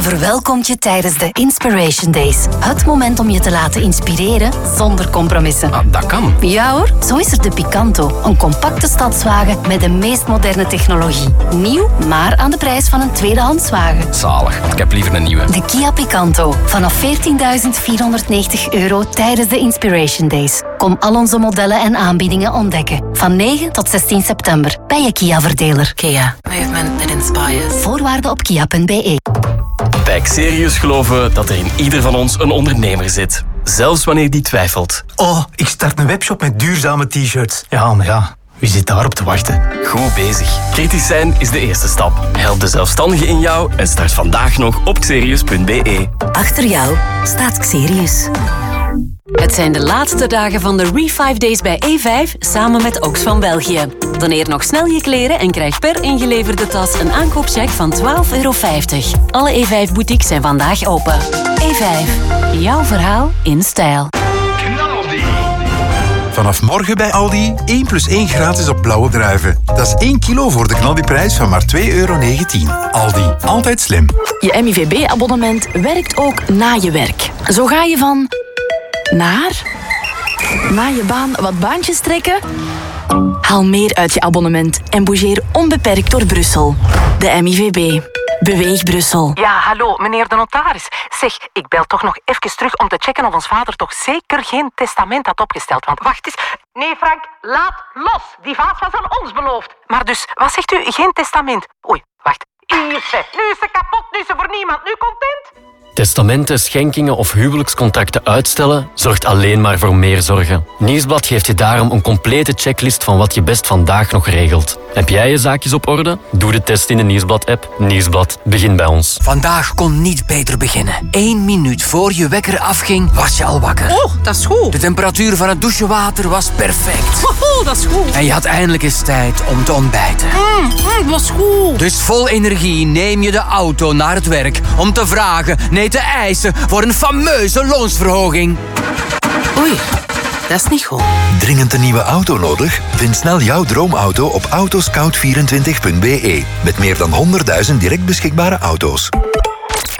verwelkomt je tijdens de Inspiration Days. Het moment om je te laten inspireren zonder compromissen. Ah, dat kan. Ja hoor, zo is er de Picanto. Een compacte stadswagen met de meest moderne technologie. Nieuw, maar aan de prijs van een tweedehandswagen. Zalig, ik heb liever een nieuwe. De Kia Picanto. Vanaf €14.490 tijdens de Inspiration Days. Kom al onze modellen en aanbiedingen ontdekken. Van 9 tot 16 september bij je Kia-verdeler. Kia. Movement that inspires. Voorwaarden op kia.be. Bij Xerius geloven we dat er in ieder van ons een ondernemer zit. Zelfs wanneer die twijfelt. Oh, ik start een webshop met duurzame t-shirts. Ja, maar ja, wie zit daarop te wachten? Goed bezig. Kritisch zijn is de eerste stap. Help de zelfstandige in jou en start vandaag nog op xerius.be. Achter jou staat Xerius. Het zijn de laatste dagen van de Re5 Days bij E5 samen met Oxfam België. Doneer nog snel je kleren en krijg per ingeleverde tas een aankoopcheck van €12,50. Alle E5-boutiques zijn vandaag open. E5, jouw verhaal in stijl. Vanaf morgen bij Aldi 1+1 gratis op blauwe druiven. Dat is 1 kilo voor de knaldiprijs van maar €2,19. Aldi, altijd slim. Je MIVB-abonnement werkt ook na je werk. Zo ga je van... naar... na je baan wat baantjes trekken... Haal meer uit je abonnement en bougeer onbeperkt door Brussel. De MIVB. Beweeg Brussel. Ja, hallo, meneer de notaris. Zeg, ik bel toch nog even terug om te checken of ons vader toch zeker geen testament had opgesteld. Want wacht eens. Nee, Frank, laat los. Die vaas was aan ons beloofd. Maar dus, wat zegt u? Geen testament? Oei, wacht. Hier, nu is ze kapot, nu is ze voor niemand. Nu content? Testamenten, schenkingen of huwelijkscontracten uitstellen zorgt alleen maar voor meer zorgen. Nieuwsblad geeft je daarom een complete checklist van wat je best vandaag nog regelt. Heb jij je zaakjes op orde? Doe de test in de Nieuwsblad-app. Nieuwsblad, begin bij ons. Vandaag kon niet beter beginnen. 1 minuut voor je wekker afging, was je al wakker. Oh, dat is goed. De temperatuur van het douchewater was perfect. Oh, dat is goed. En je had eindelijk eens tijd om te ontbijten. Dat was goed. Dus vol energie neem je de auto naar het werk om te vragen, nee te eisen voor een fameuze loonsverhoging. Oei, dat is niet goed. Dringend een nieuwe auto nodig? Vind snel jouw droomauto op autoscout24.be. Met meer dan 100.000 direct beschikbare auto's.